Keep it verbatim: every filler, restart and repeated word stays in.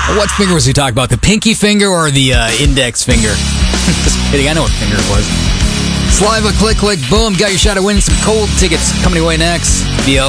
What finger was he talking about? The pinky finger or the uh, index finger? Just kidding, I know what finger it was. Saliva, click, click, boom. Got your shot at winning some cold tickets. Coming your way next. B O.